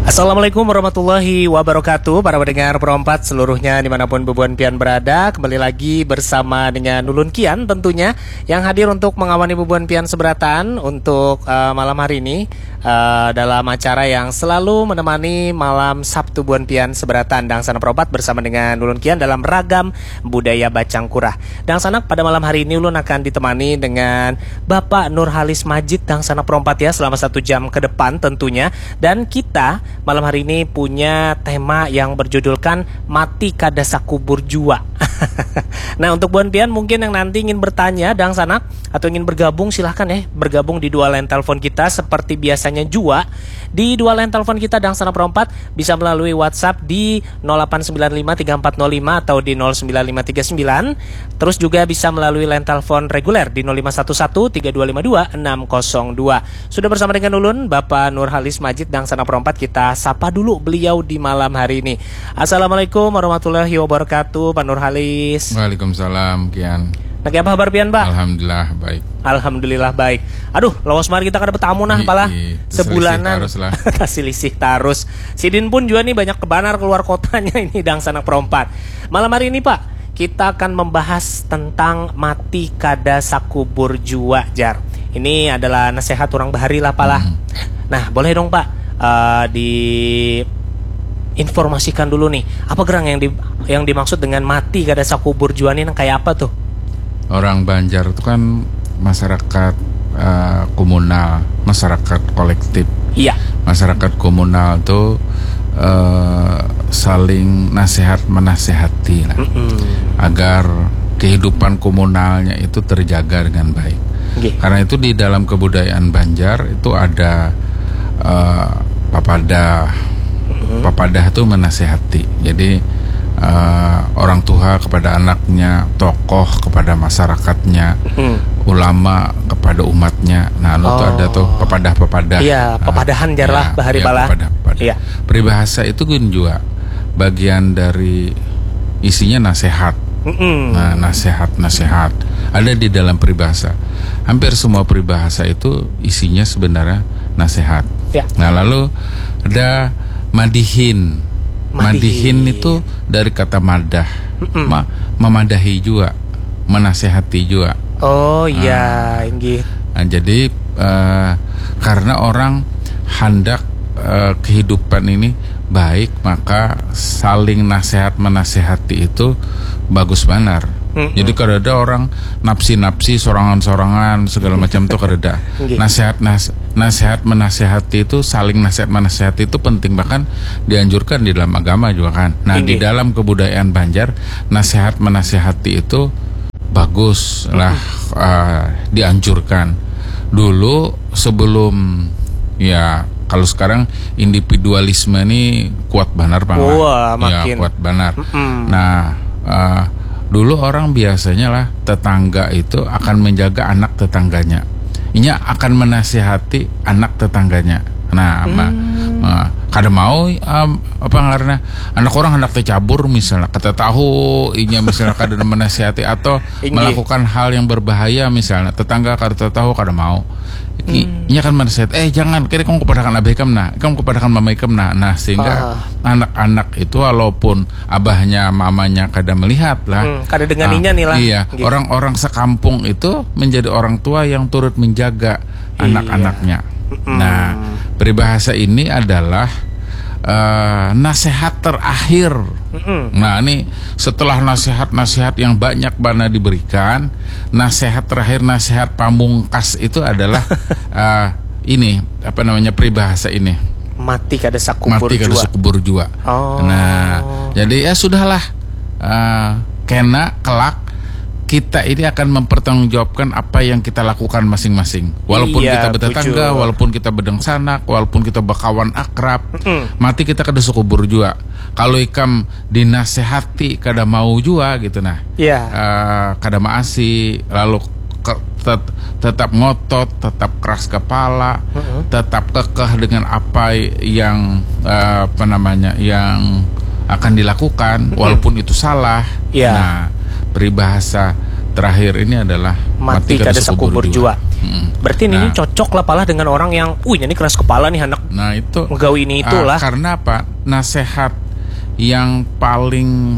Assalamualaikum warahmatullahi wabarakatuh. Para pendengar Pro4 seluruhnya dimanapun Bubuan Pian berada, kembali lagi bersama dengan Nulun Kian tentunya, yang hadir untuk mengawani Bubuan Pian seberatan untuk malam hari ini, dalam acara yang selalu menemani malam Sabtu Buan Pian seberatan Dang Sana Pro4 bersama dengan Nulun Kian dalam ragam budaya Bacangkurah. Dang Sana, pada malam hari ini Ulun akan ditemani dengan Bapak Nurhalis Majid Dang Sana Pro4 ya, selama 1 jam ke depan tentunya. Dan kita malam hari ini punya tema yang berjudulkan Mati Kada Sakubur Jua. Nah, untuk Buan Pian mungkin yang nanti ingin bertanya Dang Sana atau ingin bergabung, silahkan ya bergabung di dua line telepon kita seperti biasanya jua. Di dua line telepon kita Dang Sana Pro4 bisa melalui WhatsApp di 08953405 atau di 09539. Terus juga bisa melalui line telepon reguler di 05113252 602. Sudah bersama dengan Ulun Bapak Nurhalis Majid Dang Sana Pro4. Kita sapa dulu beliau di malam hari ini. Assalamualaikum warahmatullahi wabarakatuh, Pak Nurhalis. Waalaikumsalam, Kian. Lagi apa kabar Pian, Pak? Alhamdulillah baik. Alhamdulillah baik. Aduh, lawas mari kita kada bertamu nah pala sebulanan. Kasih lisih tarus. Sidin pun juga nih banyak kebanar keluar kotanya ini Dang Sana Pro4. Malam hari ini Pak, kita akan membahas tentang mati kada sakubur jua jar. Ini adalah nasihat orang bahari lah pala. Nah, boleh dong Pak diinformasikan dulu nih, apa gerang yang dimaksud dengan mati kada sakubur jua ini kayak apa tuh? Orang Banjar itu kan masyarakat komunal, masyarakat kolektif. Iya. Masyarakat komunal itu saling nasihat menasehati lah, agar kehidupan komunalnya itu terjaga dengan baik. Karena itu di dalam kebudayaan Banjar itu ada papadah itu menasehati. Jadi orang tua kepada anaknya, tokoh kepada masyarakatnya, ulama kepada umatnya. Nah, itu ada tuh papadah. Iya, papadahan jarlah bahari bala. Iya. Peribahasa itu kan juga bagian dari isinya nasihat. Nah, nasihat ada di dalam peribahasa. Hampir semua peribahasa itu isinya sebenarnya nasihat. Ya. Nah, lalu ada madihin itu dari kata madah, memadahi juga, menasehati juga. Oh iya, nah, jadi karena orang hendak kehidupan ini baik, maka saling nasihat menasehati itu bagus benar. Jadi kalau ada orang napsi sorangan segala macam tuh kada. Nasihat menasehati itu, saling nasihat menasehati itu penting, bahkan dianjurkan di dalam agama juga kan. Nah, di dalam kebudayaan Banjar nasihat menasehati itu bagus lah, dianjurkan. Dulu sebelum ya, kalau sekarang individualisme ini kuat benar Pak. Ya, kuat benar. Nah, dulu orang biasanya lah tetangga itu akan menjaga anak tetangganya. Ini akan menasihati anak tetangganya. Nah, kada mau karena anak orang hendak tercabur misalnya, kata tahu inya misalnya kada menasihati atau melakukan hal yang berbahaya misalnya, tetangga kada tahu kada mau. Ini akan menasihat, jangan, kira kamu kepadakan abah ikam nah, kamu kepadakan mama ikam nah. Nah, sehingga anak-anak itu walaupun abahnya mamanya kada melihat lah, kada denganinya nih lah. Iya, gitu. Orang-orang sekampung itu menjadi orang tua yang turut menjaga anak-anaknya. Nah, peribahasa ini adalah nasihat terakhir. Nah, ini setelah nasihat-nasihat yang banyak bana diberikan, nasihat terakhir, nasihat pamungkas itu adalah ini peribahasa ini. Mati kada sakubur jua. Nah, jadi ya sudahlah, kena kelak kita ini akan mempertanggungjawabkan apa yang kita lakukan masing-masing. Walaupun kita bertetangga, walaupun kita bedeng sanak, walaupun kita berkawan akrab, mati kita kada sakubur jua. Kalau ikam dinasehati kada mau jua gitu nah. Kada maasi, lalu tetap ngotot, tetap keras kepala, tetap kekeh dengan apa yang yang akan dilakukan, walaupun itu salah. Nah, peribahasa terakhir ini adalah mati kada sakubur jua. Berarti ini cocok lah palah dengan orang yang, ini keras kepala nih anak. Nah itu Menggawi ini itulah. karena apa? Nasehat yang paling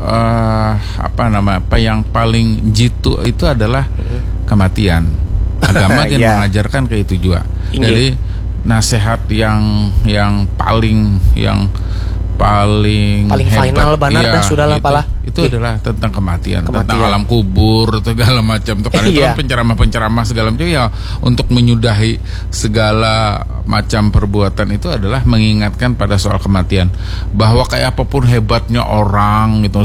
yang paling jitu itu adalah kematian. Agama kan mengajarkan ke itu juga. Jadi nasihat yang paling hebat, final benar dah sudah lah palah. Itu adalah tentang kematian, tentang alam kubur segala macam. Karena itu kan penceramah segala macam ya, untuk menyudahi segala macam perbuatan itu adalah mengingatkan pada soal kematian, bahwa kayak apapun hebatnya orang gitu,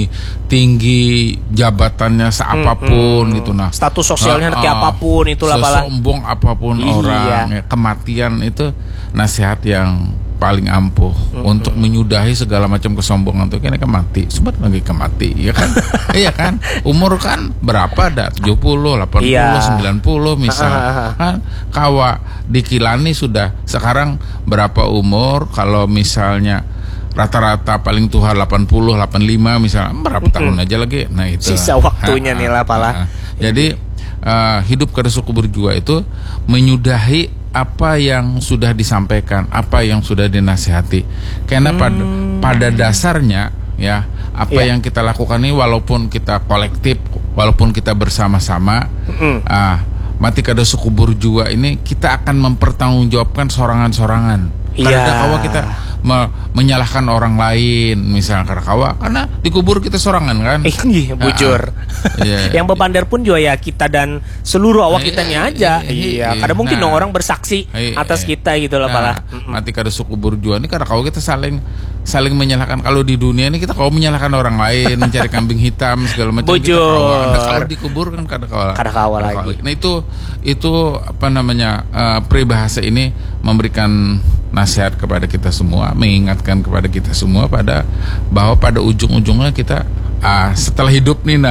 tinggi jabatannya seapapun gitu, nah status sosialnya kayak apapun itulah palah, sesombong apapun orang, kematian itu nasihat yang paling ampuh untuk menyudahi segala macam kesombongan tuh. Kayaknya mati, sebab lagi kemati, ya kan? Iya kan? Umur kan berapa dah? 70, 80, 90 misal. Kan kawa dikilani sudah sekarang berapa umur, kalau misalnya rata-rata paling tua 80, 85 misalnya, berapa tahun aja lagi. Nah itu sisa waktunya nih lah palah. Jadi hidup kada suku berjua itu menyudahi apa yang sudah disampaikan, apa yang sudah dinasihati. Karena pada dasarnya ya, apa yang kita lakukan ini, walaupun kita kolektif, walaupun kita bersama-sama, mati kada suku berjua ini kita akan mempertanggungjawabkan sorangan-sorangan. Karena kalau kita menyalahkan orang lain, misalnya karena dikubur kita sorangan kan. Bujur. Yang berbandar pun juga ya kita dan seluruh awak kitanya aja. Kadang mungkin dong orang bersaksi atas kita gitu lah palah. Mati kada suku berjua ini karena kalau kita saling menyalahkan. Kalau di dunia ini kita kalau menyalahkan orang lain, mencari kambing hitam segala macam. Bujur. Kalau dikubur kan kada kawal lagi. Nah itu apa namanya, peribahasa ini memberikan nasihat kepada kita semua, mengingatkan kepada kita semua bahwa pada ujung-ujungnya kita setelah hidup nih,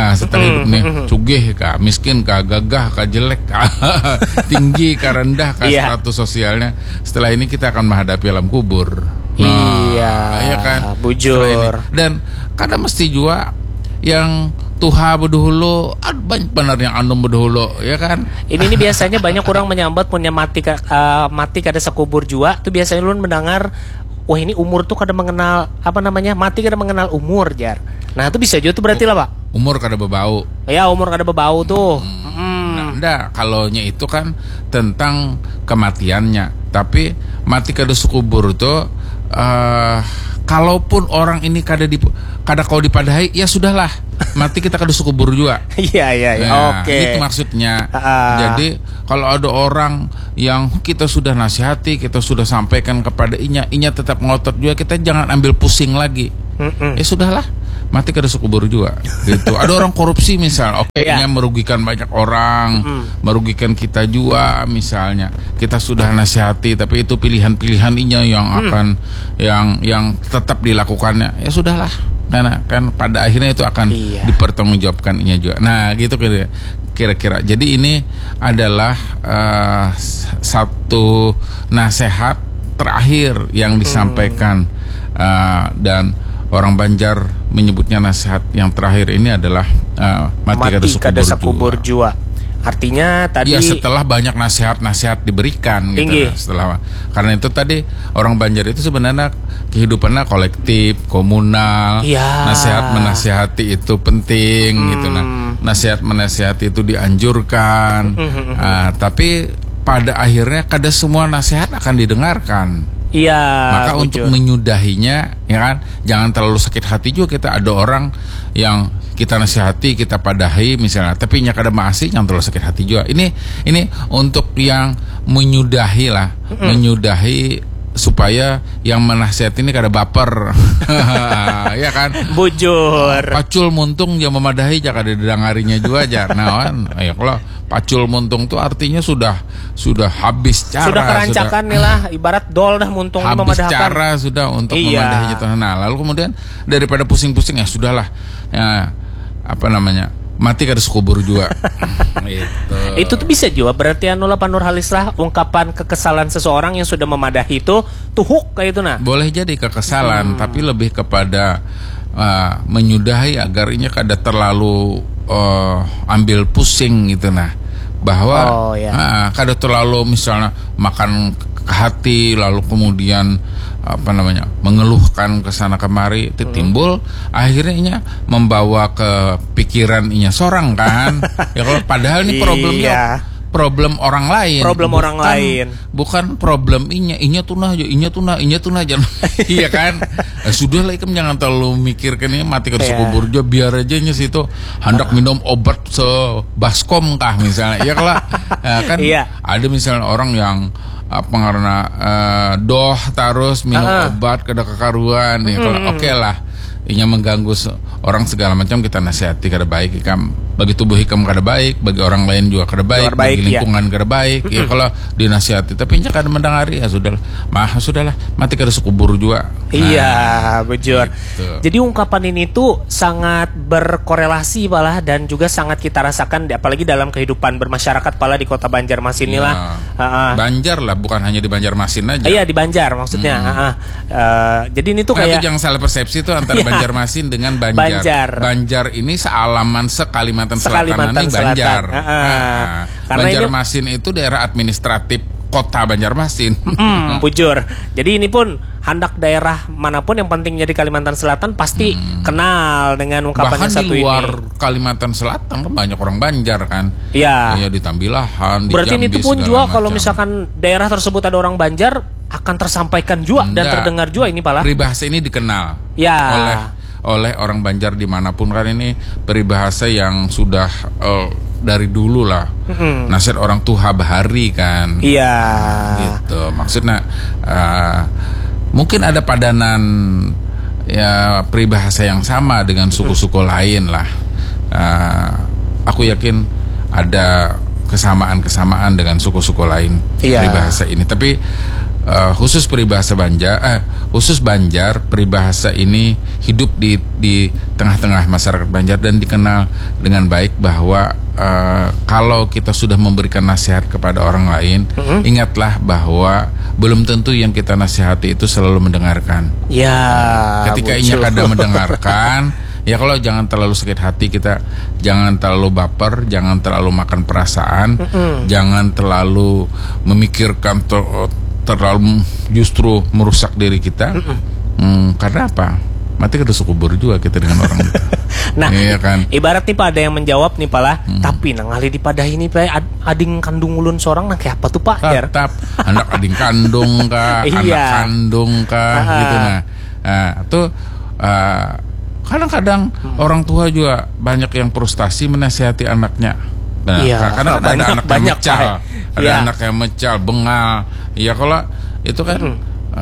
sugih kah, miskin kah, gagah kah, jelek kah, tinggi kah, rendah kah status sosialnya, setelah ini kita akan menghadapi alam kubur. Iya kan, bujur. Dan kadang mesti juga yang Tuha berdahulu, banyak benar yang andom berdahulu, ya kan? Ini biasanya banyak orang menyambat punya mati kada sekubur jua. Tuh biasanya lu mendengar, wah ini umur tuh kada mengenal mati kada mengenal umur, jar. Nah itu bisa juga tuh berarti lah pak. Umur kada bebau. Ya umur kada bebau tuh. Nah, enggak, kalaunya itu kan tentang kematiannya. Tapi mati kada sekubur tuh, kalaupun orang ini kada kau dipadai, ya sudahlah, mati kita kada sekubur juga. Iya. Oke. Itu maksudnya. Jadi kalau ada orang yang kita sudah nasihati, kita sudah sampaikan kepada inya tetap ngotot juga, kita jangan ambil pusing lagi. Ya sudahlah, mati kada sekubur juga. Gitu. Ada orang korupsi misal, inya merugikan banyak orang, merugikan kita juga misalnya. Kita sudah nasihati, tapi itu pilihan-pilihan inya yang akan yang tetap dilakukannya. Ya sudahlah. Nah, kan pada akhirnya itu akan dipertanggungjawabkannya juga. Nah, gitu kira-kira. Jadi ini adalah satu nasihat terakhir yang disampaikan, dan orang Banjar menyebutnya nasihat yang terakhir ini adalah mati kada sekubur jua. Artinya tadi setelah banyak nasihat-nasihat diberikan gitu. Karena itu tadi orang Banjar itu sebenarnya kehidupannya kolektif, komunal. Nasihat menasihati itu penting gitu. Nah, nasihat menasihati itu dianjurkan. Tapi pada akhirnya kada semua nasihat akan didengarkan. Maka untuk menyudahinya, ya kan, jangan terlalu sakit hati juga kita. Ada orang yang kita nasihati, kita padahi misalnya, tapi nya kada masih, jangan terlalu sakit hati juga. Ini untuk yang menyudahi lah, menyudahi supaya yang menasihati ini kada baper. Ya kan? Bujur. Pacul muntung yang memadahi jangan didengarinya juga aja. Nah, kalau pacul muntung tuh artinya sudah habis cara, sudah kerancakan nih lah, ibarat dol dah muntung habis cara sudah untuk memadahinya. Nah, lalu kemudian daripada pusing-pusing, ya sudahlah, mati kada sekubur juga. Gitu. Itu tuh bisa juga berarti Pak Nurhalis lah, ungkapan kekesalan seseorang yang sudah memadahi itu tuhuk kayak itu nah. Boleh jadi kekesalan, tapi lebih kepada menyudahi agar ini kada terlalu ambil pusing gitu nah. bahwa Oh, ya. kada terlalu misalnya makan ke hati lalu kemudian mengeluhkan ke sana kemari itu timbul akhirnya inya membawa ke pikiran inya sorang kan. Ya kalau padahal ini problemnya Iya. problem orang lain. Orang lain. Bukan problem inya tunah aja. Iya kan? Sudah lah ikam jangan terlalu mikirkan ini mati ke kubur aja biar aja nya situ hendak minum obat sebaskom kah misalnya. Ya kalau kan ada misalnya orang yang karena doh terus minum obat kada kekaruan ya kalau oke lah inya mengganggu orang segala macam kita nasihati kada baik ikam bagi tubuh ikam kada baik bagi orang lain juga kada baik bagi lingkungan kada baik ya kalau dinasihati tapi inya kada mendengari ya sudahlah mati kada sekubur juga. Iya, bujur. Gitu. Jadi ungkapan ini tuh sangat berkorelasi pala dan juga sangat kita rasakan apalagi dalam kehidupan bermasyarakat pala di Kota Banjarmasin inilah. Banjar lah, bukan hanya di Banjarmasin aja. Iya, di Banjar maksudnya. Jadi ini tuh kayak jangan salah persepsi tuh antara Banjarmasin dengan Banjar. Banjar ini sealaman Kalimantan Selatan ini Banjar. Banjarmasin itu daerah administratif Kota Banjarmasin. Bujur. Jadi ini pun hendak daerah manapun yang pentingnya di Kalimantan Selatan pasti kenal dengan ungkapan yang satu ini. Bahkan di luar Kalimantan Selatan kan banyak orang Banjar kan. Iya. Iya di Tambilahan, di berarti Jambi, itu pun juga macam. kalau misalkan daerah tersebut ada orang Banjar akan tersampaikan juga dan terdengar juga ini pala. Peribahasa ini dikenal oleh orang Banjar dimanapun kan ini peribahasa yang sudah dari dulu lah nasihat orang tua bahari kan. Iya. Gitu maksudnya mungkin ada padanan ya peribahasa yang sama dengan suku-suku lain lah. Aku yakin ada kesamaan dengan suku-suku lain peribahasa ini. Tapi khusus peribahasa Banjar, peribahasa ini hidup di tengah-tengah masyarakat Banjar dan dikenal dengan baik bahwa kalau kita sudah memberikan nasihat kepada orang lain, ingatlah bahwa belum tentu yang kita nasihati itu selalu mendengarkan. Ya. Ketika inya kada mendengarkan, ya kalau jangan terlalu sakit hati kita, jangan terlalu baper, jangan terlalu makan perasaan, jangan terlalu memikirkan terlalu justru merusak diri kita. Karena apa? Mati kada sekubur juga kita dengan orang itu. Nah, iya kan? Ibarat nih Pak ada yang menjawab nih pala, tapi nang ngali dipadahi nih Pak ading kandung ulun seorang nang kayak apa tuh Pak? Tetap anak ading kandung kah, anak kandung kah gitu tuh kadang-kadang orang tua juga banyak yang frustasi menasihati anaknya. Nah, karena ada anak yang mecal, ada anak yang mecal, bengal. Ya kalau itu kan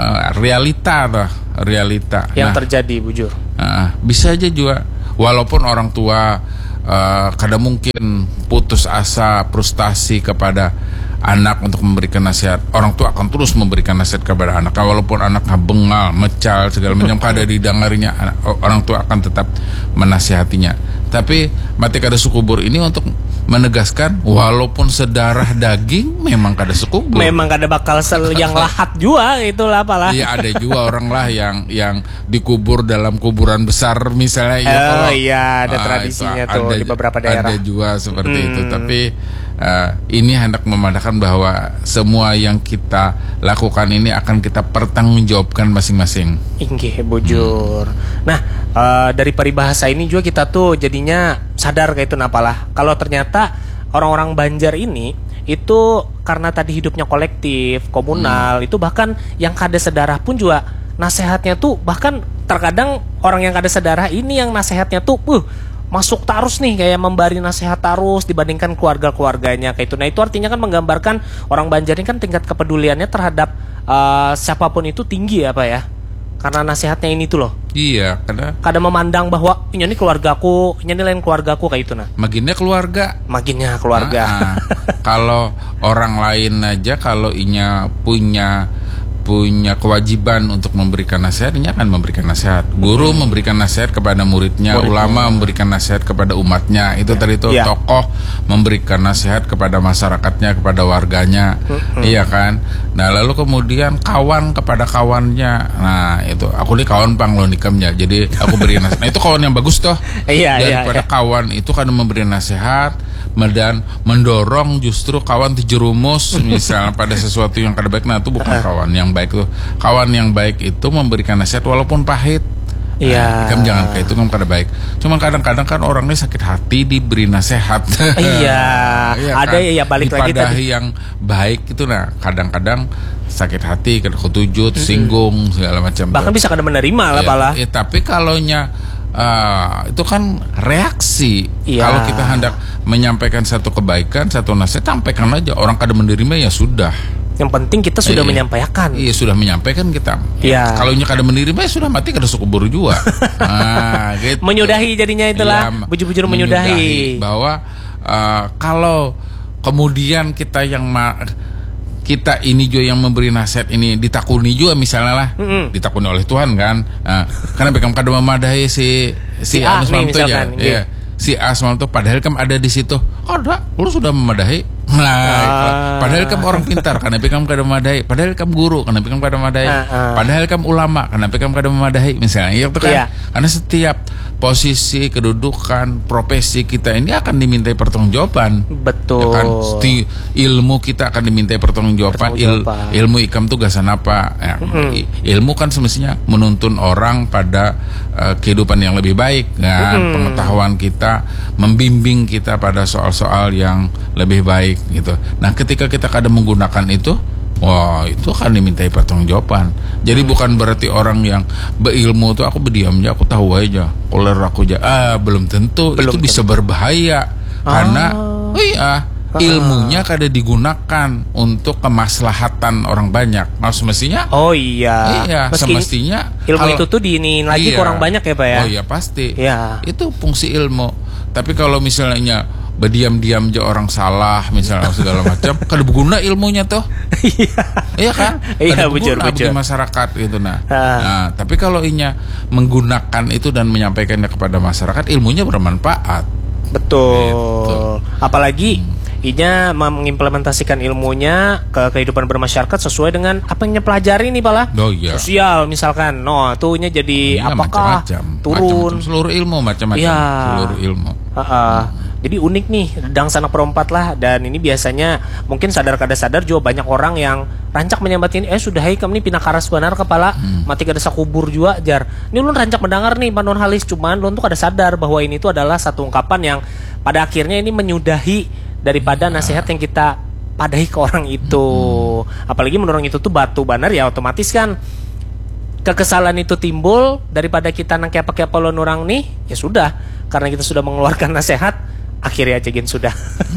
realita yang terjadi bujur. Bisa aja juga walaupun orang tua kadang mungkin putus asa, frustasi kepada anak untuk memberikan nasihat, orang tua akan terus memberikan nasihat kepada anak walaupun anaknya bengal, mecal segala macam kada didengarinya, orang tua akan tetap menasihatinya. Tapi mati kada sekubur ini untuk menegaskan walaupun sedarah daging memang kada sekubur. Memang kada bakal yang lahat juga itulah apalah. Iya ada juga orang lah yang dikubur dalam kuburan besar misalnya. Ada tradisinya tuh di beberapa daerah. Ada juga seperti itu. Tapi ini hendak memandangkan bahwa semua yang kita lakukan ini akan kita pertanggungjawabkan masing-masing. Inggih bujur. Nah dari peribahasa ini juga kita tuh jadinya sadar kayak itu napalah. Kalau ternyata orang-orang Banjar ini itu karena tadi hidupnya kolektif, komunal, itu bahkan yang kada sedarah pun juga nasehatnya tuh bahkan terkadang orang yang kada sedarah ini yang nasehatnya tuh masuk tarus nih kayak memberi nasihat tarus dibandingkan keluarga-keluarganya kayak itu. Nah itu artinya kan menggambarkan orang Banjar ini kan tingkat kepeduliannya terhadap siapapun itu tinggi ya Pak ya. Karena nasihatnya ini tuh loh. Iya, karena kadang memandang bahwa ini keluargaku, ini lain keluargaku kayak itu nah. Maginnya keluarga. Kalau orang lain aja kalau inya punya kewajiban untuk memberikan nasihat, ini akan memberikan nasihat. Guru memberikan nasihat kepada muridnya, ulama memberikan nasihat kepada umatnya. Itu tadi itu tokoh memberikan nasihat kepada masyarakatnya, kepada warganya. Iya kan? Nah, lalu kemudian kawan kepada kawannya. Nah, itu aku nih kawan pang lo nikamnya. Jadi aku beri nasihat. Nah, itu kawan yang bagus toh. Daripada kawan itu kan memberi nasihat, dan mendorong justru kawan terjerumus misalnya pada sesuatu yang kada baik. Nah itu bukan kawan yang baik tuh. Kawan yang baik itu memberikan nasihat walaupun pahit. Iya. Kamu jangan kayak itu, kamu kada baik. Cuma kadang-kadang kan orangnya sakit hati diberi nasihat. Iya. Ada kan? ya balik lagi dipadahi yang baik itu. Nah kadang-kadang sakit hati, kada ketujut, singgung segala macam. Bahkan bisa kada menerima lah pala. Ya, tapi kalaunya itu kan reaksi. Iya. Kalau kita hendak menyampaikan satu kebaikan, satu nasihat, sampaikan aja. Orang kada menerima ya sudah. Yang penting kita sudah menyampaikan. Iya, sudah menyampaikan kita. Iya. Kalau nya kada menerima ya sudah mati, kada sukubur juga. Nah, gitu. Menyudahi jadinya itulah. Iya, Bujur-bujur menyudahi. Bahwa kalau kemudian kita kita ini juga yang memberi nasihat ini ditakuni juga misalnya lah, ditakuni oleh Tuhan kan. Karena bekam kada memadahi si A Anu nih, Semalam tuh ya. misalkan, Iya. Si A Semalam tuh padahal kan ada di situ. Ada, lu sudah memadahi. Nah, padahal kamu orang pintar, karena kamu kada memadai. Padahal kamu guru, karena kamu kada memadai. Padahal kamu ulama, karena kamu kada memadai. Misalnya, itu kan. Karena setiap posisi, kedudukan, profesi kita ini akan dimintai pertanggungjawaban. Betul. Ya kan? Ilmu kita akan dimintai pertanggungjawaban. Ilmu ikam tugasan apa? Ya, ilmu kan semestinya menuntun orang pada kehidupan yang lebih baik. Kan? Pengetahuan kita membimbing kita pada soal-soal yang lebih baik gitu. Nah, ketika kita kadang menggunakan itu, wah, itu akan dimintai pertanggungjawaban. Jadi bukan berarti orang yang berilmu tuh aku berdiam aja, aku tahu aja, koler aku aja. Belum tentu. Itu bisa berbahaya karena ilmunya kada digunakan untuk kemaslahatan orang banyak. Mestinya semestinya ilmu itu tuh diinin lagi ke orang banyak ya Pak ya. Oh iya pasti. Iya. Itu fungsi ilmu. Tapi kalau misalnya berdiam-diam aja orang salah misalnya segala macam, kada berguna ilmunya tuh. Iya kan? Iya, bujur bagi masyarakat gitu. Nah, tapi kalau inya menggunakan itu dan menyampaikannya kepada masyarakat, ilmunya bermanfaat. Betul. Gitu. Apalagi inya mengimplementasikan ilmunya ke kehidupan bermasyarakat sesuai dengan apa yang pelajari nih Pala. Oh, iya. Sosial misalkan. Tuh nya jadi apakah macam-macam. turun Seluruh ilmu macam-macam. Ya. Seluruh ilmu. Jadi unik nih Dang Sanak Perempat lah. Dan ini biasanya mungkin sadar kada sadar juga banyak orang yang rancak menyambat ini. Sudah hai kamu nih pinakaras benar kepala mati kada sakubur juga jar. Ini ulun rancak mendengar nih Pak Nur Halis, cuman ulun tuh kada sadar bahwa ini tuh adalah satu ungkapan yang pada akhirnya ini menyudahi daripada nasihat yang kita padahi ke orang itu. Apalagi menurut itu tuh batu banar ya, otomatis kan kekesalan itu timbul daripada kita nangke pakai polon orang nih. Ya sudah, karena kita sudah mengeluarkan nasihat, akhirnya aja gin sudah.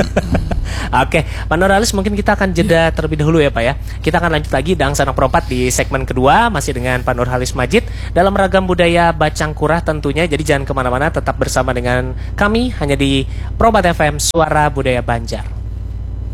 Oke, Pak Nur Halis, mungkin kita akan jeda terlebih dahulu ya Pak ya. Kita akan lanjut lagi Dang Sanak Perempat di segmen kedua, masih dengan Pak Nur Halis Majid dalam ragam budaya Bacang Kurah tentunya. Jadi jangan kemana-mana, tetap bersama dengan kami hanya di Perempat FM, Suara Budaya Banjar.